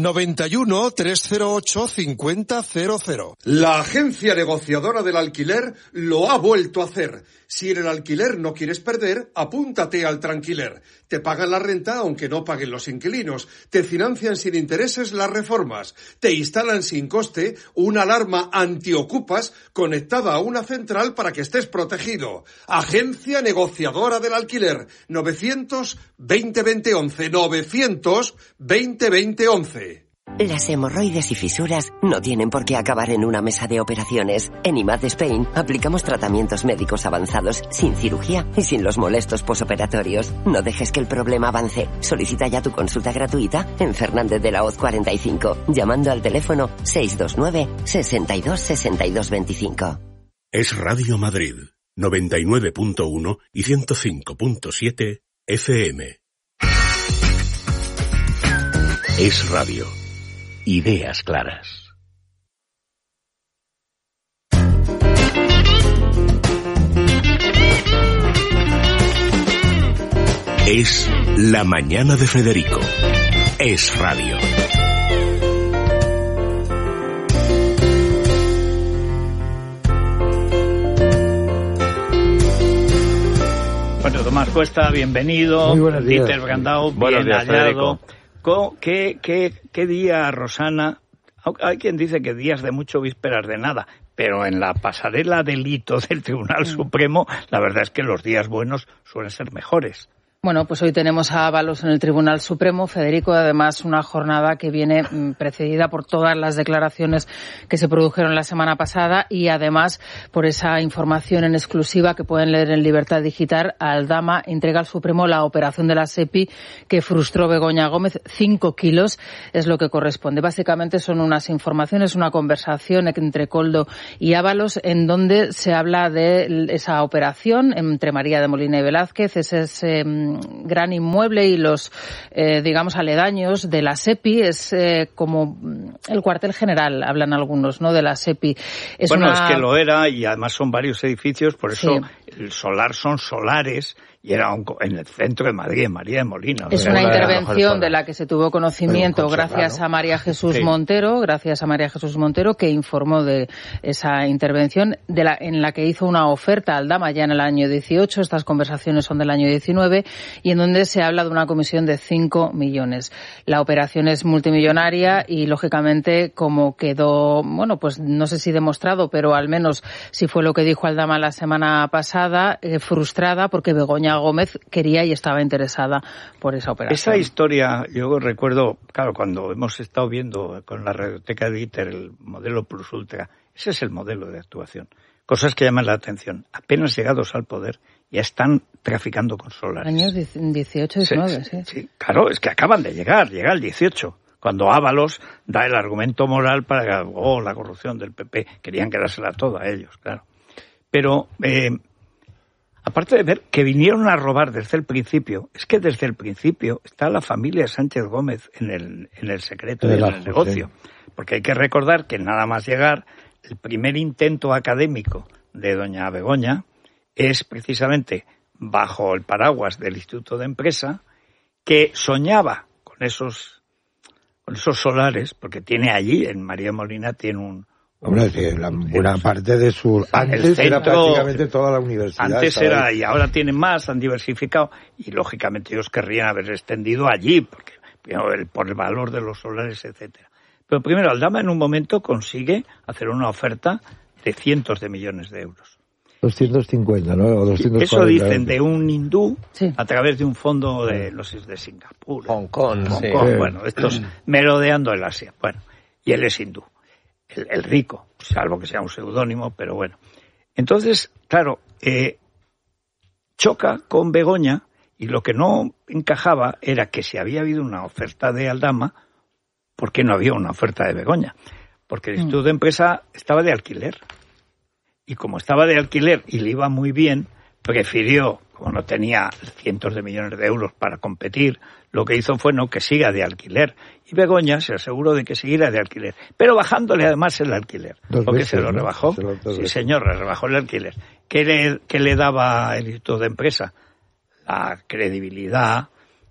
91 308 5000. La agencia negociadora del alquiler lo ha vuelto a hacer. Si en el alquiler no quieres perder, apúntate al Tranquiler. Te pagan la renta aunque no paguen los inquilinos. Te financian sin intereses las reformas. Te instalan sin coste una alarma antiocupas conectada a una central para que estés protegido. Agencia negociadora del alquiler. 900 20 20 11. 900 20 20 11. Las hemorroides y fisuras no tienen por qué acabar en una mesa de operaciones. En IMAD Spain aplicamos tratamientos médicos avanzados, sin cirugía y sin los molestos posoperatorios. No dejes que el problema avance. Solicita ya tu consulta gratuita en Fernández de la Hoz 45, llamando al teléfono 629 62 62 25. Es Radio Madrid, 99.1 y 105.7 FM. Es radio. Ideas claras. Es la mañana de Federico. Es radio. Bueno, Tomás Cuesta, bienvenido. Muy buenos días. Dieter Brandau, bien hallado. ¿Qué día, Rosana? Hay quien dice que días de mucho, vísperas de nada, pero en la pasarela delito del Tribunal Supremo, la verdad es que los días buenos suelen ser mejores. Bueno, pues hoy tenemos a Ábalos en el Tribunal Supremo, Federico, además una jornada que viene precedida por todas las declaraciones que se produjeron la semana pasada y además por esa información en exclusiva que pueden leer en Libertad Digital. Aldama entrega al Supremo la operación de la SEPI que frustró Begoña Gómez. 5 kilos es lo que corresponde. Básicamente son unas informaciones, una conversación entre Koldo y Ábalos en donde se habla de esa operación entre María de Molina y Velázquez. Ese es gran inmueble y los, digamos, aledaños de la SEPI. Es como el cuartel general, hablan algunos, ¿no?, de la SEPI. Es que lo era y además son varios edificios, por eso el solar son solares y era en el centro de Madrid, en María de Molina. Es una intervención de la que se tuvo conocimiento gracias a María Jesús Montero, que informó de esa intervención en la que hizo una oferta al Aldama ya en el año 18, estas conversaciones son del año 19, y en donde se habla de una comisión de 5 millones. La operación es multimillonaria y, lógicamente, como quedó, bueno, pues no sé si demostrado, pero al menos si fue lo que dijo Aldama la semana pasada, frustrada porque Begoña Gómez quería y estaba interesada por esa operación. Esa historia, yo recuerdo, claro, cuando hemos estado viendo con la radioteca de Dieter el modelo Plus Ultra, ese es el modelo de actuación. Cosas que llaman la atención. Apenas llegados al poder, ya están traficando con solares. Años 18, 19, sí. Claro, es que acaban de llega el 18. Cuando Ábalos da el argumento moral para la corrupción del PP, querían quedársela toda a ellos, claro. Pero aparte de ver que vinieron a robar desde el principio, es que desde el principio está la familia Sánchez Gómez en el secreto y en el negocio. Porque hay que recordar que nada más llegar, el primer intento académico de doña Begoña es precisamente bajo el paraguas del Instituto de Empresa, que soñaba con esos solares, porque tiene allí, en María Molina, tiene un... Hombre, sí, la buena parte de su... Antes era prácticamente toda la universidad. Antes era, y ahora tienen más, han diversificado, y lógicamente ellos querrían haber extendido allí, porque por el valor de los solares, etcétera. Pero primero, Aldama en un momento consigue hacer una oferta de cientos de millones de euros. 250, ¿no? O 240. Eso dicen de un hindú a través de un fondo de Singapur. Hong Kong. Bueno, estos merodeando el Asia. Bueno, y él es hindú. El rico, salvo que sea un seudónimo, pero bueno. Entonces, claro, choca con Begoña y lo que no encajaba era que si había habido una oferta de Aldama, ¿por qué no había una oferta de Begoña? Porque el Instituto de Empresa estaba de alquiler. Y como estaba de alquiler y le iba muy bien, prefirió, como no tenía cientos de millones de euros para competir, lo que hizo fue que siga de alquiler. Y Begoña se aseguró de que siguiera de alquiler, pero bajándole además el alquiler. Porque se lo rebajó. Sí, señor, le rebajó el alquiler. ¿Qué le daba el Instituto de Empresa? La credibilidad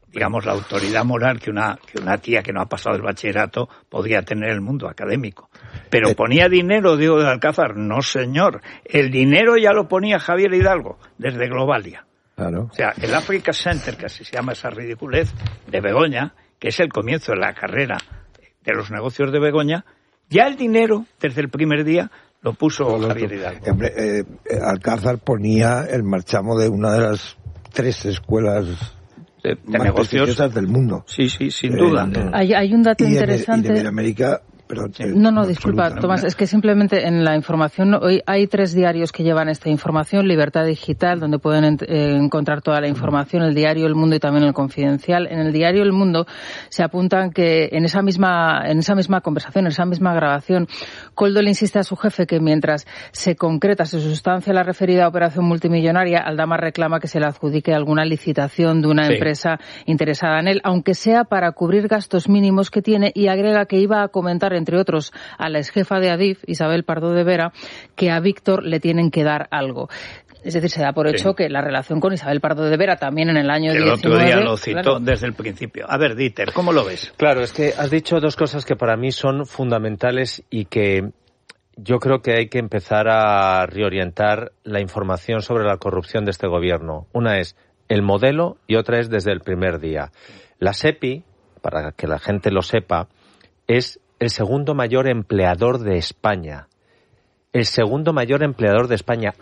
digamos, la autoridad moral que una tía que no ha pasado el bachillerato podría tener en el mundo académico. Pero ponía dinero Diego de Alcázar, no señor. El dinero ya lo ponía Javier Hidalgo desde Globalia. Claro. O sea, el Africa Center, que así se llama esa ridiculez, de Begoña, que es el comienzo de la carrera de los negocios de Begoña, ya el dinero, desde el primer día, lo puso Javier Hidalgo. Alcázar ponía el marchamo de una de las 3 escuelas de más negocios prestigiosas del mundo. Sí, sin duda. Hay un dato interesante. Y de América. No, disculpa, Tomás, es que simplemente en la información, hoy hay 3 diarios que llevan esta información, Libertad Digital, donde pueden encontrar toda la información, el diario El Mundo y también el Confidencial. En el diario El Mundo se apuntan que en esa misma conversación, en esa misma grabación, Koldo le insiste a su jefe que mientras se sustancia la referida operación multimillonaria, Aldama reclama que se le adjudique alguna licitación de una empresa interesada en él, aunque sea para cubrir gastos mínimos que tiene, y agrega que iba a comentar, entre otros, a la exjefa de Adif, Isabel Pardo de Vera, que a Víctor le tienen que dar algo. Es decir, se da por hecho que la relación con Isabel Pardo de Vera también en el año 19... El otro día lo citó desde el principio. A ver, Dieter, ¿cómo lo ves? Claro, es que has dicho 2 cosas que para mí son fundamentales y que yo creo que hay que empezar a reorientar la información sobre la corrupción de este gobierno. Una es el modelo y otra es desde el primer día. La SEPI, para que la gente lo sepa, es el segundo mayor empleador de España. El segundo mayor empleador de España.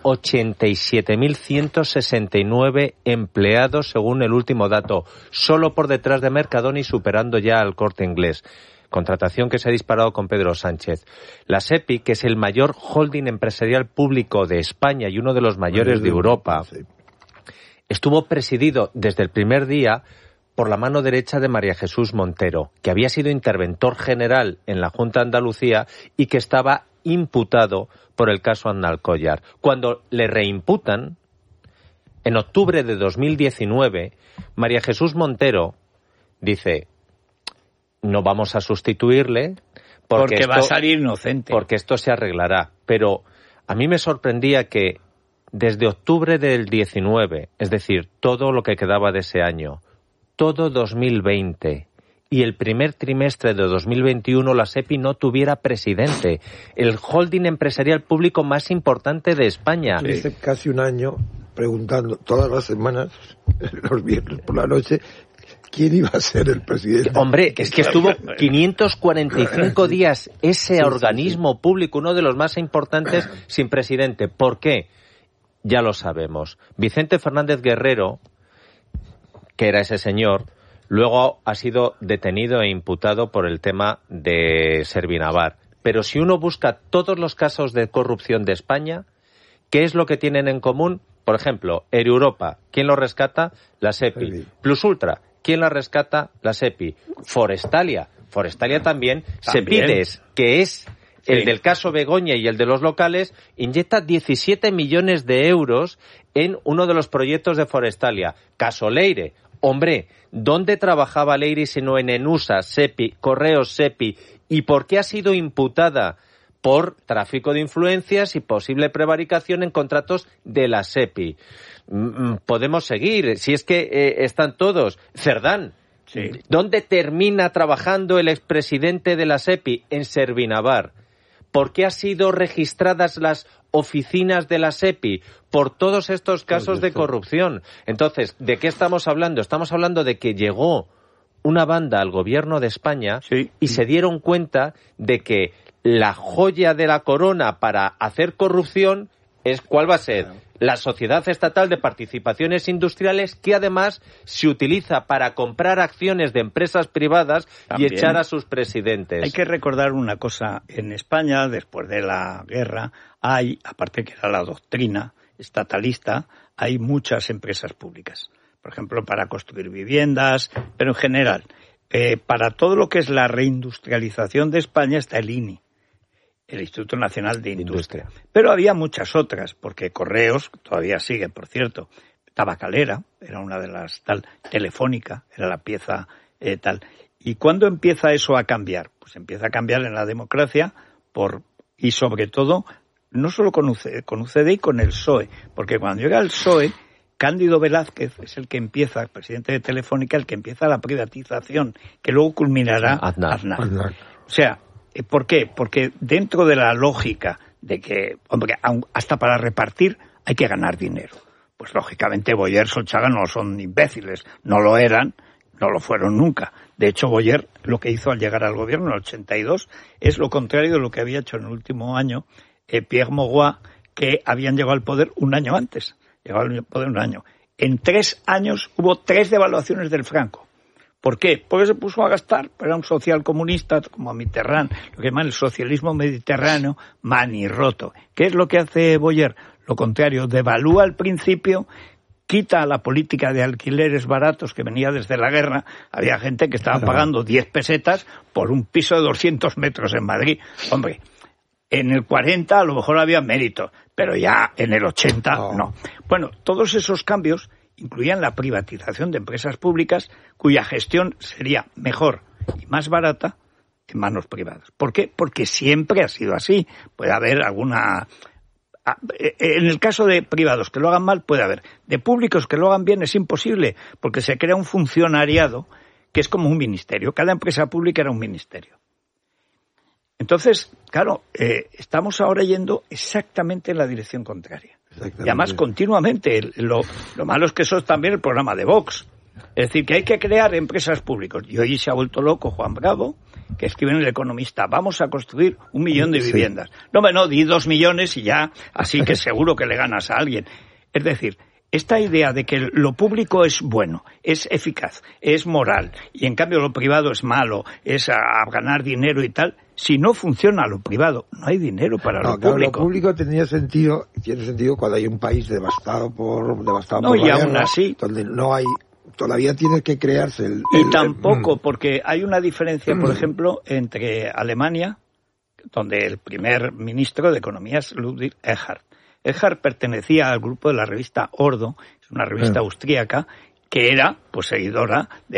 87.169 empleados según el último dato. Solo por detrás de Mercadona y superando ya al Corte Inglés. Contratación que se ha disparado con Pedro Sánchez. La SEPI, que es el mayor holding empresarial público de España y uno de los mayores de Europa, estuvo presidido desde el primer día por la mano derecha de María Jesús Montero, que había sido interventor general en la Junta de Andalucía y que estaba imputado por el caso Aznalcóllar. Cuando le reimputan, en octubre de 2019, María Jesús Montero dice: no vamos a sustituirle porque va a salir inocente. Porque esto se arreglará. Pero a mí me sorprendía que desde octubre del 19, es decir, todo lo que quedaba de ese año, todo 2020 y el primer trimestre de 2021 la SEPI no tuviera presidente, el holding empresarial público más importante de España. Hace casi un año preguntando todas las semanas, los viernes por la noche, ¿quién iba a ser el presidente? Hombre, es que estuvo 545 días ese organismo público, uno de los más importantes, sin presidente. ¿Por qué? Ya lo sabemos. Vicente Fernández Guerrero, que era ese señor, luego ha sido detenido e imputado por el tema de Servinavar. Pero si uno busca todos los casos de corrupción de España, ¿qué es lo que tienen en común? Por ejemplo, Air Europa, ¿quién lo rescata? La SEPI. Plus Ultra, ¿quién la rescata? La SEPI. Forestalia también. Sepides, que es el del caso Begoña y el de los locales, inyecta 17 millones de euros en uno de los proyectos de Forestalia. Caso Leire. Hombre, ¿dónde trabajaba Leire si no en ENUSA, SEPI, Correos, SEPI? ¿Y por qué ha sido imputada? Por tráfico de influencias y posible prevaricación en contratos de la SEPI. Podemos seguir, si es que están todos. Cerdán. Sí. ¿Dónde termina trabajando el expresidente de la SEPI? En Servinavar. ¿Por qué han sido registradas las oficinas de la SEPI? Por todos estos casos de corrupción. Entonces, ¿de qué estamos hablando? Estamos hablando de que llegó una banda al gobierno de España y se dieron cuenta de que la joya de la corona para hacer corrupción es ¿cuál va a ser? La Sociedad Estatal de Participaciones Industriales, que además se utiliza para comprar acciones de empresas privadas también, y echar a sus presidentes. Hay que recordar una cosa. En España, después de la guerra, hay, aparte que era la doctrina estatalista, hay muchas empresas públicas. Por ejemplo, para construir viviendas, pero en general, para todo lo que es la reindustrialización de España está el INI. El Instituto Nacional de Industria. Pero había muchas otras, porque Correos, todavía sigue, por cierto, Tabacalera, era una de las tal, Telefónica, era la pieza tal. ¿Y cuándo empieza eso a cambiar? Pues empieza a cambiar en la democracia y sobre todo, no solo con UCD y con el PSOE, porque cuando llega el PSOE, Cándido Velázquez es el que empieza, el presidente de Telefónica, el que empieza la privatización, que luego culminará Aznar. O sea, ¿por qué? Porque dentro de la lógica de que, hombre, hasta para repartir hay que ganar dinero. Pues lógicamente Boyer, Solchaga no son imbéciles, no lo eran, no lo fueron nunca. De hecho, Boyer lo que hizo al llegar al gobierno en el 82 es lo contrario de lo que había hecho en el último año Pierre Mauroy, que habían llegado al poder un año antes. Llegó al poder un año. En 3 años hubo 3 devaluaciones del franco. ¿Por qué? Porque se puso a gastar. Era un social comunista como Mitterrand, lo que llaman el socialismo mediterráneo manirroto. ¿Qué es lo que hace Boyer? Lo contrario, devalúa al principio, quita la política de alquileres baratos que venía desde la guerra. Había gente que estaba pagando 10 pesetas por un piso de 200 metros en Madrid. Hombre, en el 40 a lo mejor había mérito, pero ya en el 80 no. Bueno, todos esos cambios incluían la privatización de empresas públicas cuya gestión sería mejor y más barata en manos privadas. ¿Por qué? Porque siempre ha sido así. Puede haber alguna... En el caso de privados que lo hagan mal, puede haber. De públicos que lo hagan bien es imposible, porque se crea un funcionariado que es como un ministerio. Cada empresa pública era un ministerio. Entonces, claro, estamos ahora yendo exactamente en la dirección contraria. Y además continuamente. Lo malo es que eso es también el programa de Vox. Es decir, que hay que crear empresas públicas. Y hoy se ha vuelto loco Juan Bravo, que escribe en El Economista, vamos a construir 1 millón de viviendas. No, di 2 millones y ya, así que seguro que le ganas a alguien. Es decir, esta idea de que lo público es bueno, es eficaz, es moral, y en cambio lo privado es malo, es a ganar dinero y tal, si no funciona lo privado, no hay dinero para lo público. Lo público tiene sentido cuando hay un país devastado por la y guerra, aún así, donde no hay... Todavía tiene que crearse Y tampoco, porque hay una diferencia, por ejemplo, entre Alemania, donde el primer ministro de Economía es Ludwig Erhard. Erhard pertenecía al grupo de la revista Ordo, es una revista austríaca, que era pues seguidora de